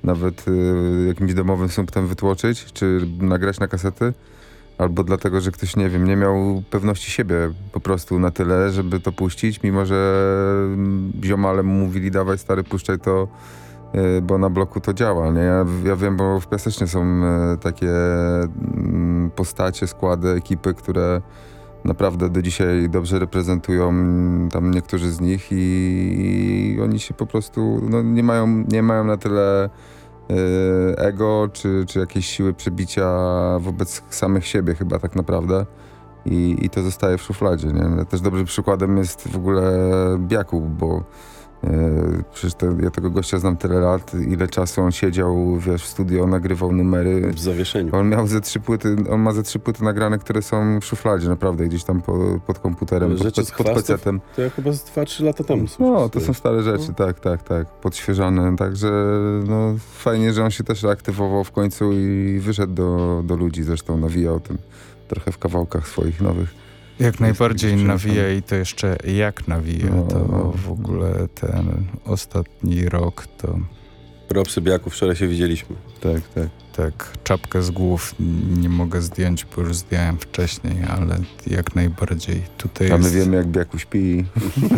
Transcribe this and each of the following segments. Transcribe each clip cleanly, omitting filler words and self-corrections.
nawet jakimś domowym sumptem wytłoczyć, czy nagrać na kasety. Albo dlatego, że ktoś, nie wiem, nie miał pewności siebie po prostu na tyle, żeby to puścić, mimo że ziomale mu mówili, dawaj stary, puszczaj to, bo na bloku to działa, nie? Ja wiem, bo w Piasecznie są takie postacie, składy, ekipy, które naprawdę do dzisiaj dobrze reprezentują tam niektórzy z nich i oni się po prostu no, nie mają na tyle ego czy jakiejś siły przebicia wobec samych siebie chyba tak naprawdę i to zostaje w szufladzie, nie? Też dobrym przykładem jest w ogóle Biakub, bo przecież ja tego gościa znam tyle lat, ile czasu on siedział, wiesz, w studio, nagrywał numery. W zawieszeniu. On ma ze 3 płyty nagrane, które są w szufladzie, naprawdę, gdzieś tam pod komputerem, pod PC-tem. To ja chyba z 2-3 lata temu. No, to są stare rzeczy, tak, podświeżane, także no, fajnie, że on się też reaktywował w końcu i wyszedł do ludzi, zresztą nawijał tym trochę w kawałkach swoich nowych. Jak najbardziej nawija i to jeszcze jak nawija, to w ogóle ten ostatni rok to... Propsy Biaków, wczoraj się widzieliśmy. Tak, czapkę z głów nie mogę zdjąć, bo już zdjąłem wcześniej, ale jak najbardziej tutaj A my wiemy, jak Biaku śpi.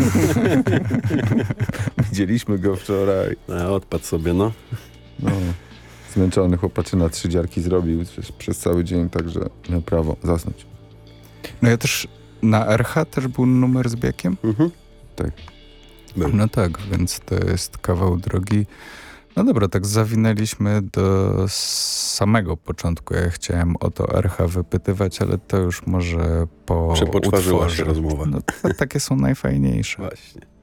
Widzieliśmy go wczoraj. Odpadł sobie, no. Zmęczony chłopaczyna 3 dziarki zrobił przez cały dzień, także miał prawo zasnąć. No ja też, na RH też był numer z Biakiem? Tak. No tak, więc to jest kawał drogi. No dobra, tak zawinęliśmy do samego początku. Ja chciałem o to RH wypytywać, ale to już może po Przepoczwarzyła utworze. się rozmowa. No, takie są najfajniejsze. Właśnie.